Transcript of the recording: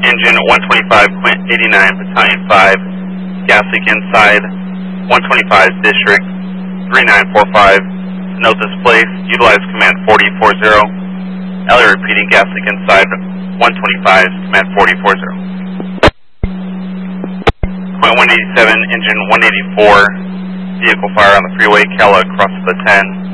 engine 125, Quint 89, Battalion 5, gas leak inside 125 District 3945. Note this place, utilize command 4040. Ellie repeating, gas leak inside 125, command 4040. Quint 187, engine 184, vehicle fire on the freeway, Kella across the 10.